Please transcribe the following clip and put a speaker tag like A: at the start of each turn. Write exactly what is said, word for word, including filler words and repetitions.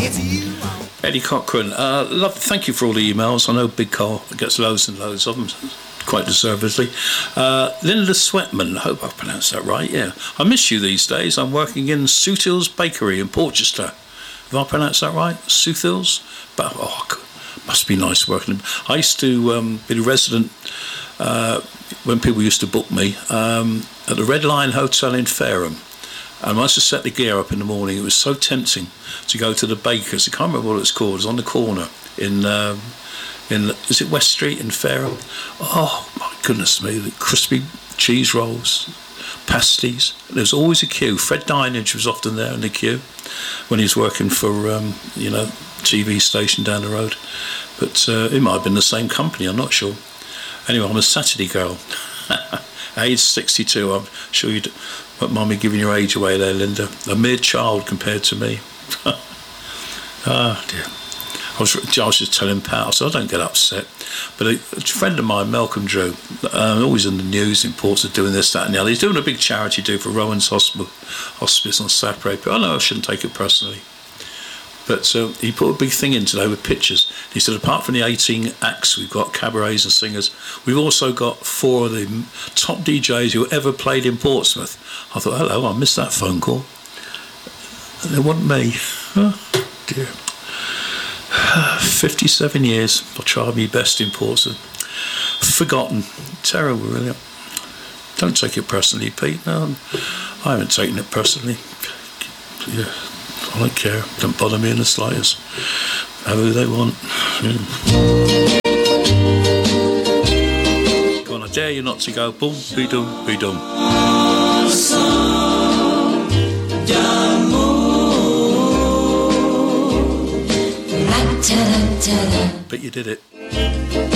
A: Eddie Cochran, uh, love, thank you for all the emails. I know Big Carl gets loads and loads of them, quite deservedly. Uh, Linda Sweatman, I hope I pronounced that right, yeah. I miss you these days. I'm working in Soothills Bakery in Portchester. Have I pronounced that right? Soothills? But, oh, must be nice working. I used to um, be a resident uh, when people used to book me um, at the Red Lion Hotel in Fareham. And once I set the gear up in the morning, it was so tempting to go to the baker's. I can't remember what it's called. It was on the corner in, um, in is it West Street in Fareham? Oh, my goodness me, the crispy cheese rolls, pasties. There was always a queue. Fred Dinage was often there in the queue when he was working for, um, you know, T V station down the road. But uh, it might have been the same company, I'm not sure. Anyway, I'm a Saturday girl. Age sixty-two, I'm sure you'd won't mind me giving your age away there, Linda. A mere child compared to me. Ah, dear. I was, I was just telling Pat, so I don't get upset. But a, a friend of mine, Malcolm Drew, uh, always in the news in Portsmouth doing this, that and the other. He's doing a big charity do for Rowan's Hospital, Hospice on Saturday. But I know I shouldn't take it personally. But uh, he put a big thing in today with pictures. He said, apart from the eighteen acts, we've got cabarets and singers, we've also got four of the top D Js who ever played in Portsmouth. I thought, hello, I missed that phone call. And it wasn't me. Oh, dear. fifty-seven years, I tried my best in Portsmouth. Forgotten. Terrible, really. Don't take it personally, Pete. No, I haven't taken it personally. Yeah. I don't care. Don't bother me in the slightest. Have who they want. Yeah. Go on, I dare you not to go. Boom, be dum, be dum. But you did it.